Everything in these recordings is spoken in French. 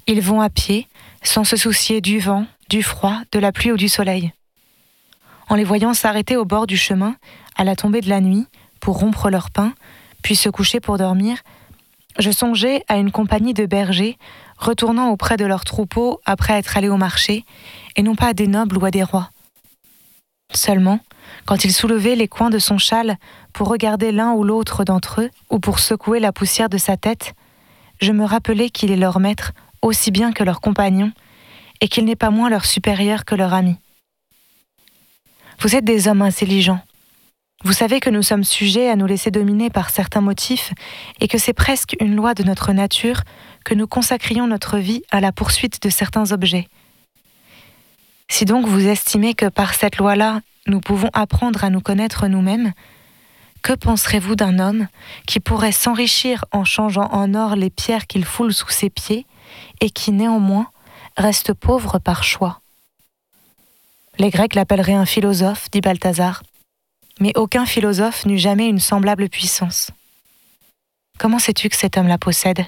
Ils vont à pied, sans se soucier du vent, du froid, de la pluie ou du soleil. En les voyant s'arrêter au bord du chemin, à la tombée de la nuit, pour rompre leur pain, puis se coucher pour dormir, je songeais à une compagnie de bergers retournant auprès de leurs troupeaux après être allés au marché, et non pas à des nobles ou à des rois. Seulement, quand il soulevait les coins de son châle pour regarder l'un ou l'autre d'entre eux, ou pour secouer la poussière de sa tête, je me rappelais qu'il est leur maître aussi bien que leur compagnon, et qu'il n'est pas moins leur supérieur que leur ami. Vous êtes des hommes intelligents. Vous savez que nous sommes sujets à nous laisser dominer par certains motifs et que c'est presque une loi de notre nature que nous consacrions notre vie à la poursuite de certains objets. Si donc vous estimez que par cette loi-là, nous pouvons apprendre à nous connaître nous-mêmes, que penserez-vous d'un homme qui pourrait s'enrichir en changeant en or les pierres qu'il foule sous ses pieds et qui néanmoins reste pauvre par choix? Les Grecs l'appelleraient un philosophe, dit Balthazar. Mais aucun philosophe n'eut jamais une semblable puissance. Comment sais-tu que cet homme la possède?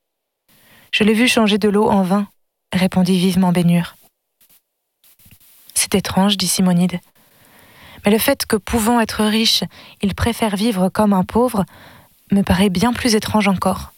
Je l'ai vu changer de l'eau en vin, répondit vivement Bénure. C'est étrange, dit Simonide. Mais le fait que, pouvant être riche, il préfère vivre comme un pauvre, me paraît bien plus étrange encore.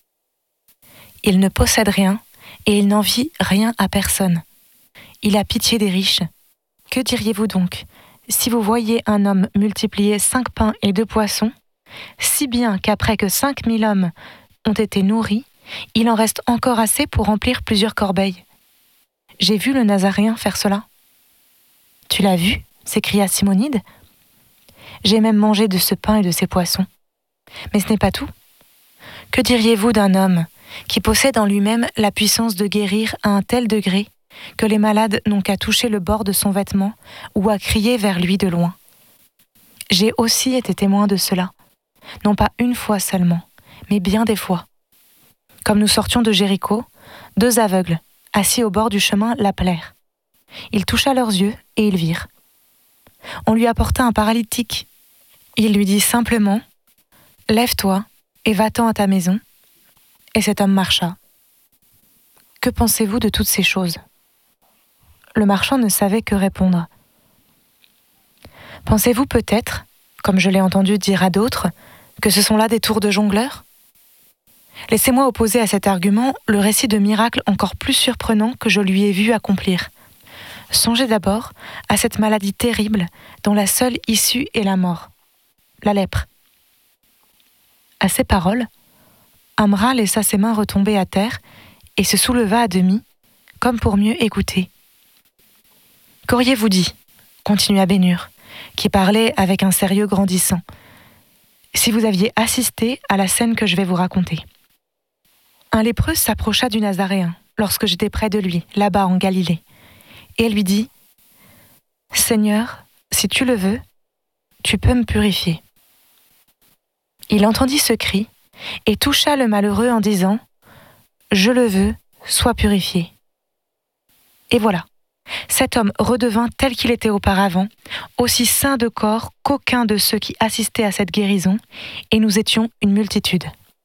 Il ne possède rien, et il n'envie rien à personne. Il a pitié des riches. Que diriez-vous donc si vous voyiez un homme multiplier 5 pains et 2 poissons, si bien qu'après que 5000 hommes ont été nourris, il en reste encore assez pour remplir plusieurs corbeilles? J'ai vu le Nazaréen faire cela. Tu l'as vu? S'écria Simonide. J'ai même mangé de ce pain et de ces poissons. Mais ce n'est pas tout. Que diriez-vous d'un homme qui possède en lui-même la puissance de guérir à un tel degré que les malades n'ont qu'à toucher le bord de son vêtement ou à crier vers lui de loin? J'ai aussi été témoin de cela, non pas une fois seulement, mais bien des fois. Comme nous sortions de Jéricho, 2 aveugles, assis au bord du chemin, l'appelèrent. Il toucha leurs yeux et ils virent. On lui apporta un paralytique. Il lui dit simplement « Lève-toi et va-t'en à ta maison », et cet homme marcha. Que pensez-vous de toutes ces choses? Le marchand ne savait que répondre. Pensez-vous peut-être, comme je l'ai entendu dire à d'autres, que ce sont là des tours de jongleurs? Laissez-moi opposer à cet argument le récit de miracles encore plus surprenants que je lui ai vu accomplir. Songez d'abord à cette maladie terrible dont la seule issue est la mort, la lèpre. À ces paroles, Amra laissa ses mains retomber à terre et se souleva à demi, comme pour mieux écouter. « Qu'auriez-vous dit ?» continua Bénure, qui parlait avec un sérieux grandissant, « si vous aviez assisté à la scène que je vais vous raconter. » Un lépreux s'approcha du Nazaréen lorsque j'étais près de lui, là-bas en Galilée, et lui dit « Seigneur, si tu le veux, tu peux me purifier. » Il entendit ce cri et toucha le malheureux en disant « Je le veux, sois purifié. » Et voilà, cet homme redevint tel qu'il était auparavant, aussi sain de corps qu'aucun de ceux qui assistaient à cette guérison, et nous étions une multitude.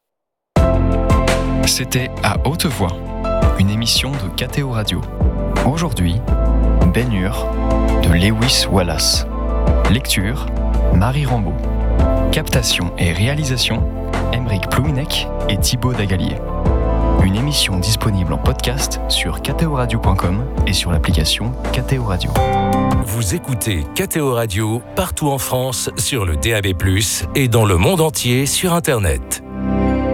C'était À Haute Voix, une émission de KTO Radio. Aujourd'hui, Bénure de Lewis Wallace. Lecture, Marie Rambaud. Captation et réalisation, Aymeric Plouinec et Thibaut Dagalier. Une émission disponible en podcast sur ktoradio.com et sur l'application KTO Radio. Vous écoutez KTO Radio partout en France sur le DAB+, et dans le monde entier sur Internet.